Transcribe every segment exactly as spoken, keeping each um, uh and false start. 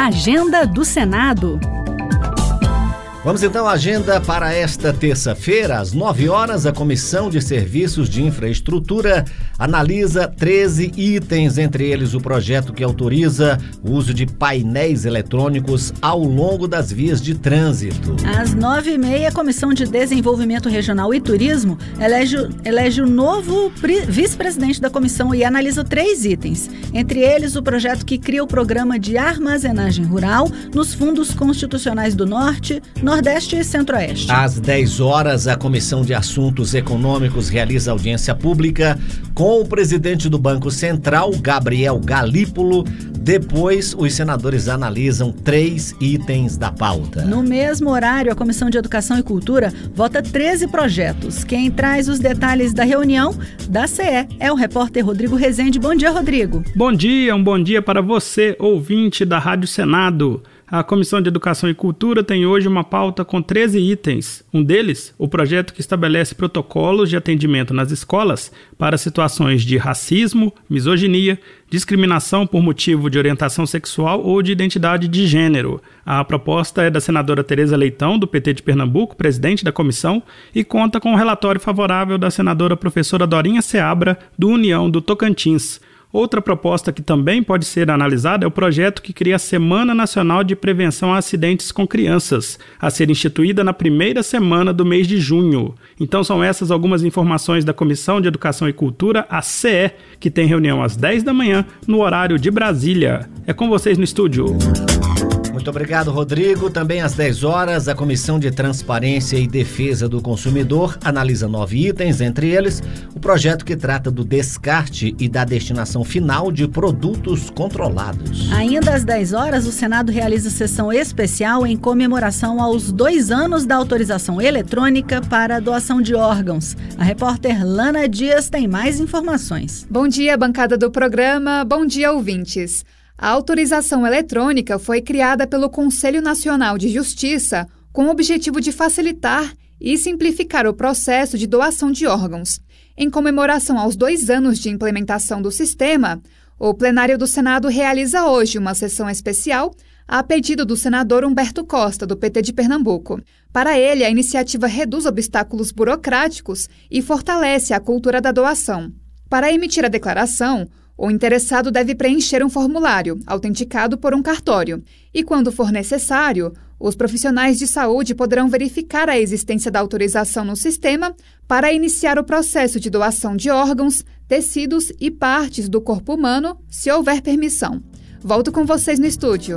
Agenda do Senado. Vamos então à agenda para esta terça-feira. Às nove horas, a Comissão de Serviços de Infraestrutura analisa treze itens, entre eles o projeto que autoriza o uso de painéis eletrônicos ao longo das vias de trânsito. Às nove e meia, a Comissão de Desenvolvimento Regional e Turismo elege, elege o novo vice-presidente da comissão e analisa três itens, entre eles o projeto que cria o programa de armazenagem rural nos fundos constitucionais do Norte, Nordeste e Centro-Oeste. Às dez horas, a Comissão de Assuntos Econômicos realiza audiência pública com o presidente do Banco Central, Gabriel Galípolo. Depois, os senadores analisam três itens da pauta. No mesmo horário, a Comissão de Educação e Cultura vota treze projetos. Quem traz os detalhes da reunião da C E é o repórter Rodrigo Rezende. Bom dia, Rodrigo. Bom dia, um bom dia para você, ouvinte da Rádio Senado. A Comissão de Educação e Cultura tem hoje uma pauta com treze itens. Um deles, o projeto que estabelece protocolos de atendimento nas escolas para situações de racismo, misoginia, discriminação por motivo de orientação sexual ou de identidade de gênero. A proposta é da senadora Tereza Leitão, do P T de Pernambuco, presidente da comissão, e conta com o relatório favorável da senadora professora Dorinha Seabra, do União do Tocantins. Outra proposta que também pode ser analisada é o projeto que cria a Semana Nacional de Prevenção a Acidentes com Crianças, a ser instituída na primeira semana do mês de junho. Então são essas algumas informações da Comissão de Educação e Cultura, a C E, que tem reunião às dez da manhã, no horário de Brasília. É com vocês no estúdio. Muito obrigado, Rodrigo. Também às dez horas, a Comissão de Transparência e Defesa do Consumidor analisa nove itens, entre eles o projeto que trata do descarte e da destinação final de produtos controlados. Ainda às dez horas, o Senado realiza sessão especial em comemoração aos dois anos da autorização eletrônica para a doação de órgãos. A repórter Lana Dias tem mais informações. Bom dia, bancada do programa. Bom dia, ouvintes. A autorização eletrônica foi criada pelo Conselho Nacional de Justiça com o objetivo de facilitar e simplificar o processo de doação de órgãos. Em comemoração aos dois anos de implementação do sistema, o plenário do Senado realiza hoje uma sessão especial a pedido do senador Humberto Costa, do P T de Pernambuco. Para ele, a iniciativa reduz obstáculos burocráticos e fortalece a cultura da doação. Para emitir a declaração, o interessado deve preencher um formulário, autenticado por um cartório, e, quando for necessário, os profissionais de saúde poderão verificar a existência da autorização no sistema para iniciar o processo de doação de órgãos, tecidos e partes do corpo humano, se houver permissão. Volto com vocês no estúdio.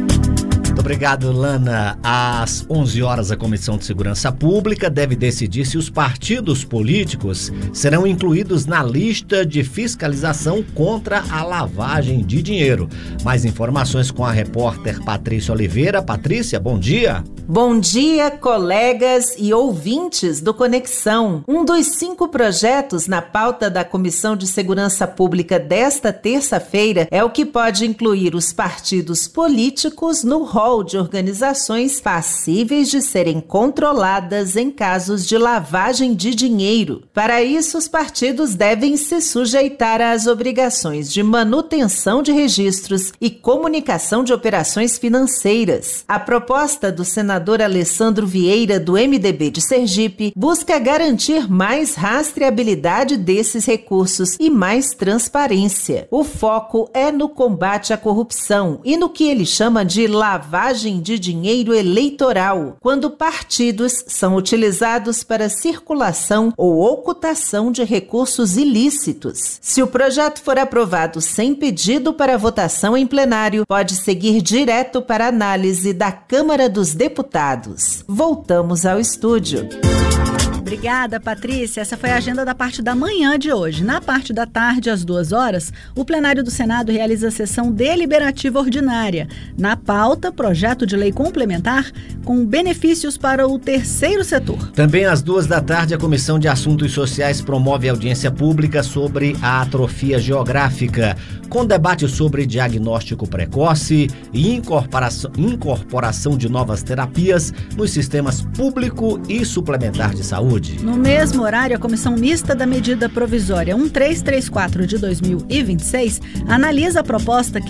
Muito obrigado, Lana. Às onze horas, a Comissão de Segurança Pública deve decidir se os partidos políticos serão incluídos na lista de fiscalização contra a lavagem de dinheiro. Mais informações com a repórter Patrícia Oliveira. Patrícia, bom dia. Bom dia, colegas e ouvintes do Conexão. Um dos cinco projetos na pauta da Comissão de Segurança Pública desta terça-feira é o que pode incluir os partidos políticos no rol de organizações passíveis de serem controladas em casos de lavagem de dinheiro. Para isso, os partidos devem se sujeitar às obrigações de manutenção de registros e comunicação de operações financeiras. A proposta do senador Alessandro Vieira, do M D B de Sergipe, busca garantir mais rastreabilidade desses recursos e mais transparência. O foco é no combate à corrupção e no que ele chama de lavagem de dinheiro eleitoral, quando partidos são utilizados para circulação ou ocultação de recursos ilícitos. Se o projeto for aprovado sem pedido para votação em plenário, pode seguir direto para análise da Câmara dos Deputados. Voltamos ao estúdio. Obrigada, Patrícia. Essa foi a agenda da parte da manhã de hoje. Na parte da tarde, às duas horas, o plenário do Senado realiza a sessão deliberativa ordinária. Na pauta, projeto de lei complementar com benefícios para o terceiro setor. Também às duas da tarde, a Comissão de Assuntos Sociais promove audiência pública sobre a atrofia geográfica, com debate sobre diagnóstico precoce e incorporação, incorporação de novas terapias nos sistemas público e suplementar de saúde. No mesmo horário, a Comissão Mista da Medida Provisória um três três quatro de dois mil e vinte e seis analisa a proposta que